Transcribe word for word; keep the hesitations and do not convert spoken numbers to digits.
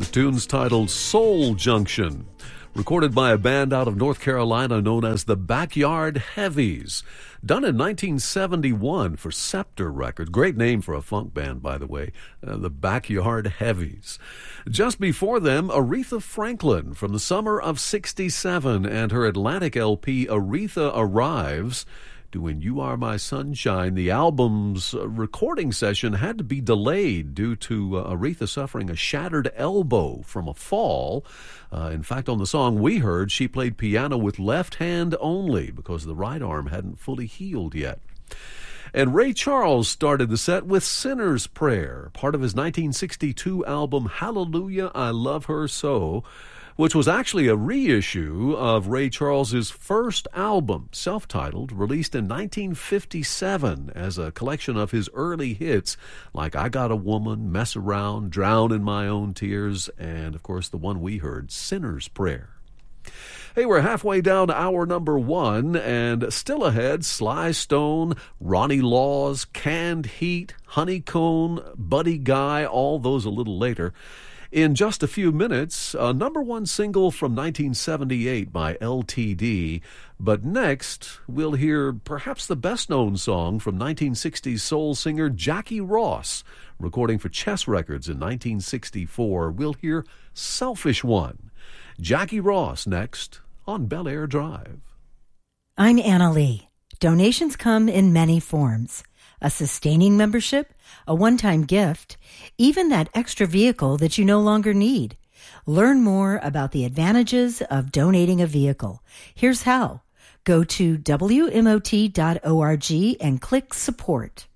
tune's titled Soul Junction, recorded by a band out of North Carolina known as the Backyard Heavies, done in nineteen seventy-one for Scepter Records. Great name for a funk band, by the way, uh, the Backyard Heavies. Just before them, Aretha Franklin from the summer of sixty-seven and her Atlantic L P, Aretha Arrives, doing You Are My Sunshine. The album's recording session had to be delayed due to uh, Aretha suffering a shattered elbow from a fall. Uh, in fact, on the song we heard, she played piano with left hand only because the right arm hadn't fully healed yet. And Ray Charles started the set with Sinner's Prayer, part of his nineteen sixty-two album Hallelujah, I Love Her So, which was actually a reissue of Ray Charles's first album, self-titled, released in nineteen fifty-seven as a collection of his early hits like I Got a Woman, Mess Around, Drown in My Own Tears, and, of course, the one we heard, Sinner's Prayer. Hey, we're halfway down to hour number one, and still ahead, Sly Stone, Ronnie Laws, Canned Heat, Honeycomb, Buddy Guy, all those a little later. In just a few minutes, a number one single from nineteen seventy-eight by L T D. But next, we'll hear perhaps the best-known song from nineteen sixties soul singer Jackie Ross, recording for Chess Records in nineteen sixty-four. We'll hear Selfish One. Jackie Ross next on Bel Air Drive. I'm Anna Lee. Donations come in many forms. A sustaining membership, a one-time gift, even that extra vehicle that you no longer need. Learn more about the advantages of donating a vehicle. Here's how. Go to W M O T dot org and click support.